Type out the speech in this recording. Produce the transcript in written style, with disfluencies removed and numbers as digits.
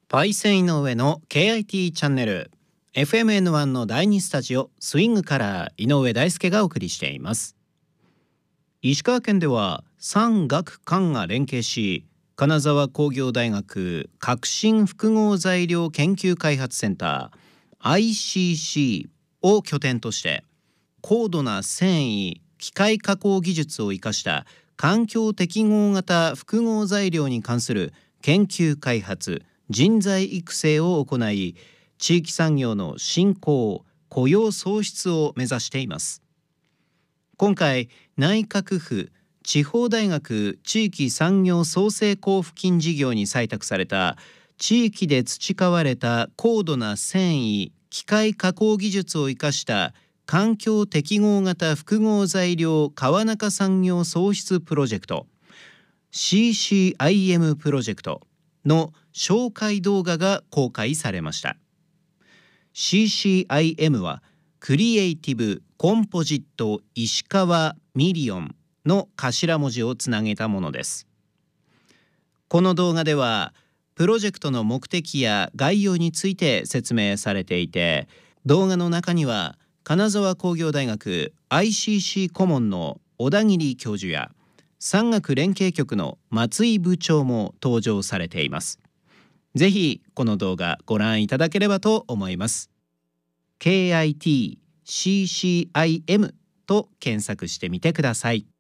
パイセン井上の KIT チャンネル FMN1 の第2スタジオスイングから井上大輔がお送りしています。石川県では産学官が連携し、金沢工業大学革新複合材料研究開発センター ICC を拠点として高度な繊維機械加工技術を生かした環境適合型複合材料に関する研究開発人材育成を行い、地域産業の振興・雇用創出を目指しています。今回、内閣府地方大学地域産業創生交付金事業に採択された地域で培われた高度な繊維機械加工技術を生かした環境適合型複合材料川中産業創出プロジェクト CCIM プロジェクトの紹介動画が公開されました。 CCIM はクリエイティブコンポジット石川ミリオンの頭文字をつなげたものです。この動画ではプロジェクトの目的や概要について説明されていて、動画の中には金沢工業大学 ICC 顧問の小田切教授や産学連携局の松井部長も登場されています。ぜひこの動画ご覧いただければと思います。 KIT CCIM と検索してみてください。